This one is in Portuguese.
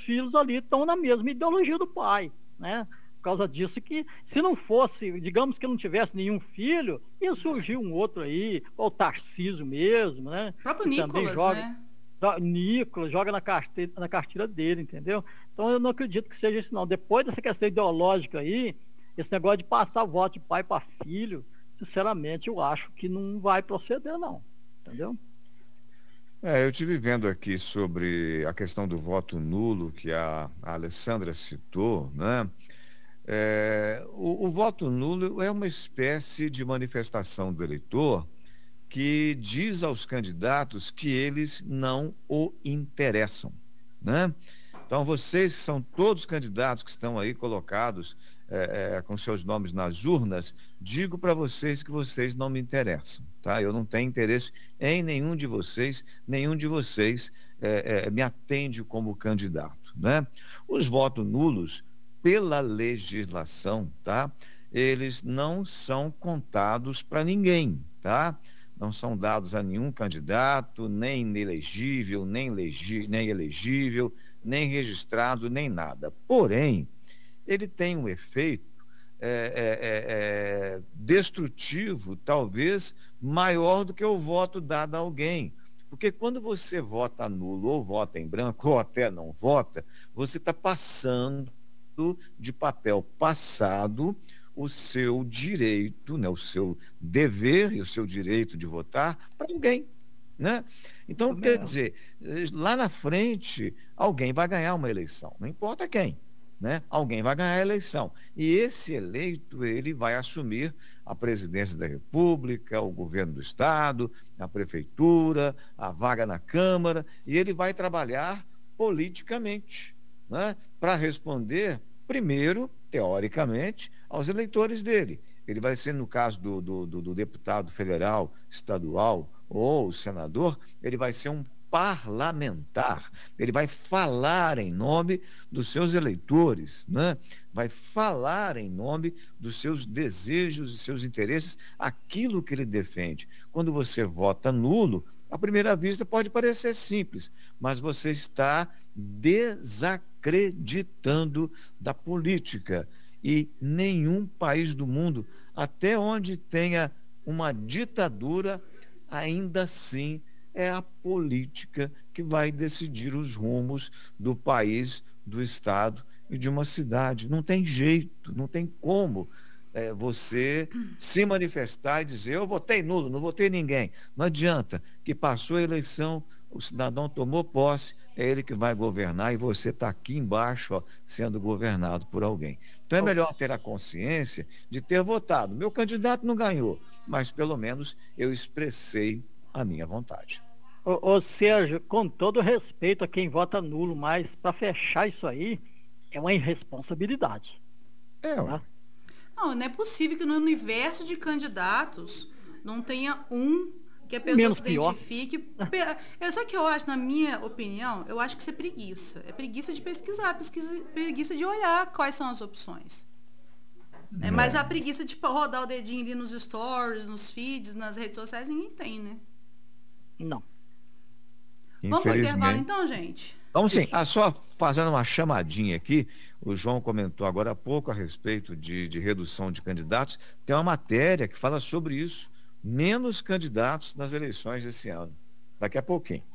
filhos ali estão na mesma ideologia do pai, né? Por causa disso que, se não fosse, digamos que não tivesse nenhum filho, ia surgir um outro aí, ou o Tarcísio mesmo, né? O próprio Que também Nicolas, joga, né? Nicolas, joga na carteira dele, entendeu? Então eu não acredito que seja isso, não. Depois dessa questão ideológica aí, esse negócio de passar voto de pai para filho, sinceramente, eu acho que não vai proceder, não. Entendeu? Eu tive vendo aqui sobre a questão do voto nulo que a Alessandra citou, né? O voto nulo é uma espécie de manifestação do eleitor que diz aos candidatos que eles não o interessam, né? Então, vocês que são todos candidatos que estão aí colocados com seus nomes nas urnas, digo para vocês que vocês não me interessam, tá? Eu não tenho interesse em nenhum de vocês me atende como candidato, né? Os votos nulos, pela legislação, tá? Eles não são contados para ninguém, tá? Não são dados a nenhum candidato, nem inelegível, nem elegível, nem registrado, nem nada. Porém, ele tem um efeito destrutivo, talvez maior do que o voto dado a alguém. Porque quando você vota nulo, ou vota em branco, ou até não vota, você está passando de papel passado o seu direito, né, o seu dever e o seu direito de votar para alguém, né? Então, Isso quer mesmo. dizer, lá na frente, alguém vai ganhar uma eleição, não importa quem, né? Alguém vai ganhar a eleição. E esse eleito, ele vai assumir a presidência da República, o governo do Estado, a prefeitura, a vaga na Câmara, e ele vai trabalhar politicamente, né? Para responder, primeiro, teoricamente, aos eleitores dele. Ele vai ser, no caso do deputado federal, estadual ou senador, ele vai ser um parlamentar. Ele vai falar em nome dos seus eleitores, né? Vai falar em nome dos seus desejos e seus interesses, aquilo que ele defende. Quando você vota nulo, à primeira vista pode parecer simples, mas você está desacreditando da política. E nenhum país do mundo, até onde tenha uma ditadura, ainda assim é a política que vai decidir os rumos do país, do estado e de uma cidade. Não tem jeito, não tem como você se manifestar e dizer: eu votei nulo, não votei ninguém. Não adianta, que passou a eleição, o cidadão tomou posse, é ele que vai governar e você está aqui embaixo, ó, sendo governado por alguém. Então é Ô, melhor ter a consciência de ter votado. Meu candidato não ganhou, mas pelo menos eu expressei a minha vontade. Sérgio, com todo respeito a quem vota nulo, mas para fechar isso aí é uma irresponsabilidade, Ué. tá? Não, não é possível que no universo de candidatos não tenha um que a pessoa Menos se pior. identifique. Sabe o que eu acho, na minha opinião? Eu acho que isso é preguiça. É preguiça de pesquisar, preguiça de olhar quais são as opções. Né? Mas a É, preguiça de rodar o dedinho ali nos stories, nos feeds, nas redes sociais, ninguém tem, né? Não. Vamos pro intervalo infelizmente. então, gente? Vamos sim, Isso. só fazendo uma chamadinha aqui, o João comentou agora há pouco a respeito de redução de candidatos, tem uma matéria que fala sobre isso, menos candidatos nas eleições desse ano, daqui a pouquinho.